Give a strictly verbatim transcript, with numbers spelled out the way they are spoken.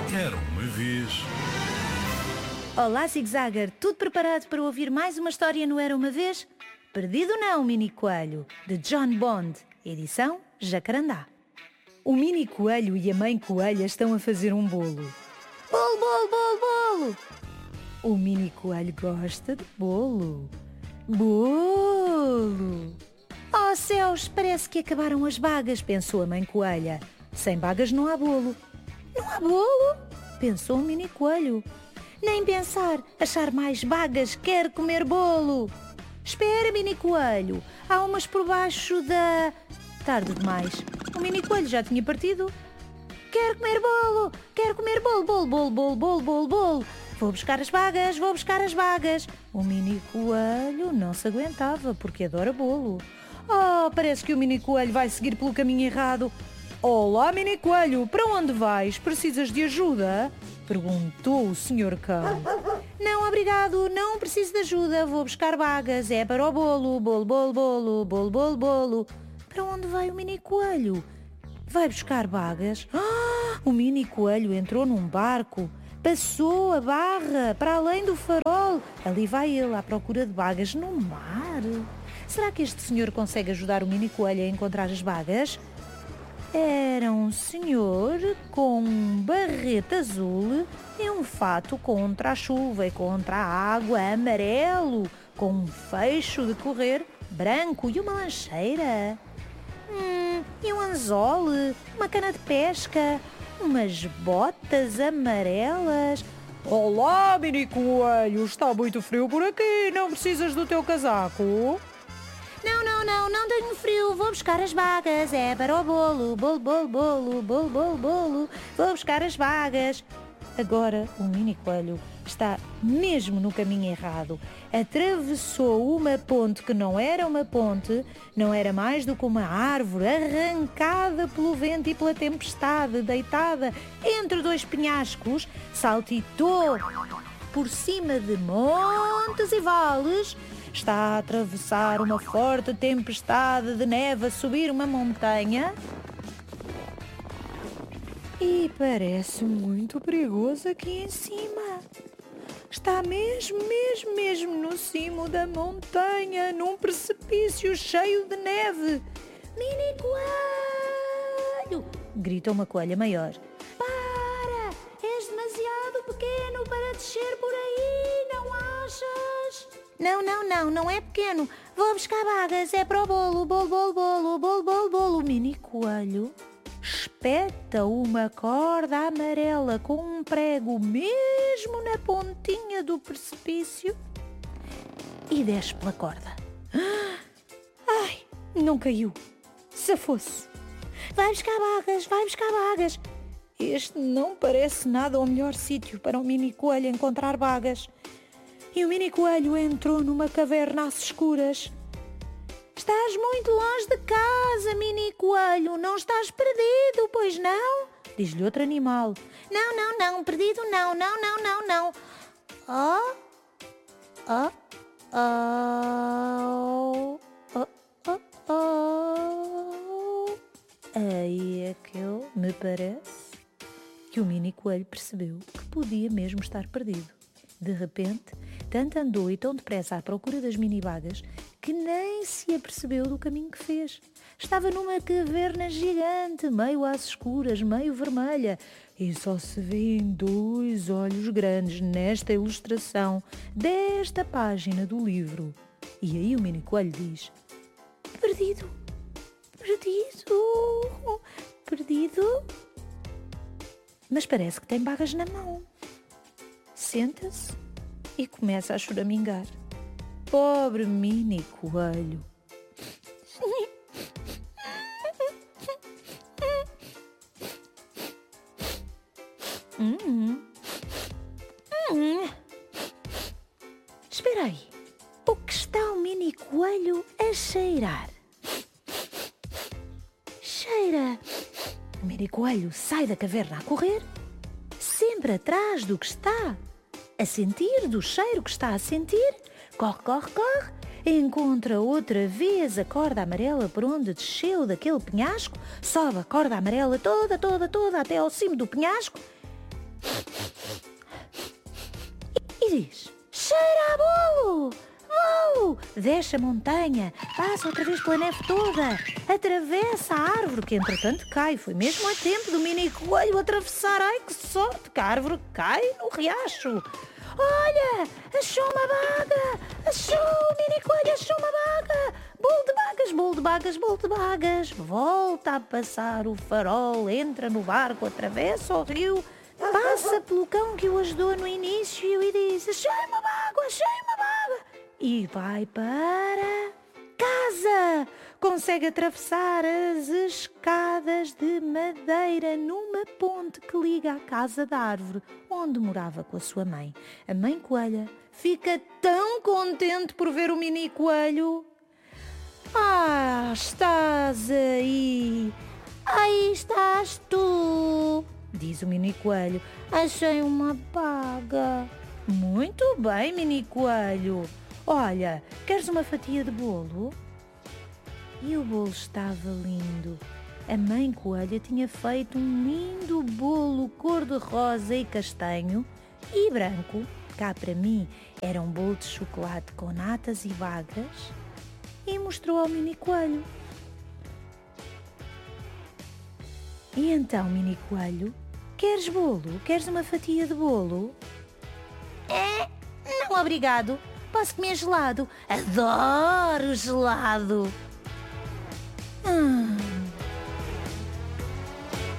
Era uma vez. Olá, Zig Zagger, tudo preparado para ouvir mais uma história no Era Uma Vez? Perdido não, Mini Coelho, de John Bond, edição Jacarandá. O Mini Coelho e a Mãe Coelha estão a fazer um bolo. Bolo, bolo, bolo, bolo! O Mini Coelho gosta de bolo. Bolo! Oh céus, parece que acabaram as bagas, pensou a Mãe Coelha. Sem bagas não há bolo. Não há bolo? Pensou o Mini Coelho. Nem pensar, achar mais bagas, quer comer bolo. Espera, Mini Coelho, há umas por baixo da... Tarde demais, o Mini Coelho já tinha partido. Quero comer bolo, quero comer bolo, bolo, bolo, bolo, bolo, bolo, bolo. Vou buscar as bagas, vou buscar as bagas. O Mini Coelho não se aguentava porque adora bolo. Oh, parece que o Mini Coelho vai seguir pelo caminho errado. Olá, Mini Coelho, para onde vais? Precisas de ajuda? Perguntou o senhor Cão. Não, obrigado, não preciso de ajuda. Vou buscar bagas, é para o bolo. Bolo, bolo, bolo, bolo, bolo, bolo. Para onde vai o Mini Coelho? Vai buscar bagas? Ah, o Mini Coelho entrou num barco. Passou a barra para além do farol. Ali vai ele à procura de bagas no mar. Será que este senhor consegue ajudar o Mini Coelho a encontrar as bagas? Era um senhor com um barrete azul e um fato contra a chuva e contra a água amarelo, com um fecho de correr branco e uma lancheira. Hum, e um anzol, uma cana de pesca, umas botas amarelas. Olá, Mini Coelho, está muito frio por aqui, não precisas do teu casaco? Não, não, não, não tenho frio, vou buscar as bagas, é para o bolo, bolo, bolo, bolo, bolo, bolo, bolo, vou buscar as bagas. Agora o Mini Coelho está mesmo no caminho errado. Atravessou uma ponte que não era uma ponte, não era mais do que uma árvore arrancada pelo vento e pela tempestade, deitada entre dois penhascos, saltitou por cima de montes e vales. Está a atravessar uma forte tempestade de neve, a subir uma montanha. E parece muito perigoso aqui em cima. Está mesmo, mesmo, mesmo no cimo da montanha, num precipício cheio de neve. Mini Coelho! Grita uma coelha maior. Para! És demasiado pequeno para descer por aí, não achas? Não, não, não, não é pequeno. Vou buscar bagas, é para o bolo, bolo, bolo, bolo, bolo, bolo, bolo. O Mini Coelho espeta uma corda amarela com um prego mesmo na pontinha do precipício e desce pela corda. Ai, não caiu. Se fosse. Vai buscar bagas, vai buscar bagas. Este não parece nada o melhor sítio para o Mini Coelho encontrar bagas. E o Mini Coelho entrou numa caverna às escuras. Estás muito longe de casa, Mini Coelho. Não estás perdido, pois não? Diz-lhe outro animal. Não, não, não, perdido não, não, não, não, não. Oh, oh, oh, oh, oh, oh. Aí é que eu, me parece, que o Mini Coelho percebeu que podia mesmo estar perdido. De repente, tanto andou e tão depressa à procura das mini-bagas que nem se apercebeu do caminho que fez. Estava numa caverna gigante, meio às escuras, meio vermelha, e só se vêem dois olhos grandes nesta ilustração desta página do livro. E aí o Mini Coelho diz: Perdido, perdido, perdido. Mas parece que tem bagas na mão. Senta-se e começa a choramingar. Pobre Mini Coelho. Hum. Hum. Espera aí. O que está o Mini Coelho a cheirar? Cheira. O Mini Coelho sai da caverna a correr, sempre atrás do que está a sentir, do cheiro que está a sentir. Corre, corre, corre. Encontra outra vez a corda amarela por onde desceu daquele penhasco. Sobe a corda amarela toda, toda, toda até ao cimo do penhasco. E diz: cheira a bolo! Bolo! Desce a montanha, passa outra vez pela neve toda, atravessa a árvore, que entretanto cai. Foi mesmo a tempo do mini coelho atravessar. Ai, que sorte, que a árvore cai no riacho. Olha, achou uma baga! Achou, o mini coelho achou uma baga! Bolo de bagas, bolo de bagas, bolo de bagas. Volta a passar o farol, entra no barco, atravessa o rio, passa pelo cão que o ajudou no início e diz: achei uma baga, achei uma baga. E vai para casa. Consegue atravessar as escadas de madeira numa ponte que liga à casa da árvore onde morava com a sua mãe. A mãe coelha fica tão contente por ver o mini coelho. Ah, estás aí. Aí estás tu, diz o mini coelho. Achei uma baga. Muito bem, mini coelho. Olha, queres uma fatia de bolo? E o bolo estava lindo. A mãe coelha tinha feito um lindo bolo cor-de-rosa e castanho e branco. Cá para mim era um bolo de chocolate com natas e bagas. E mostrou ao mini coelho. E então, mini coelho, queres bolo? Queres uma fatia de bolo? É, não obrigado. Posso comer gelado? Adoro gelado. Hum.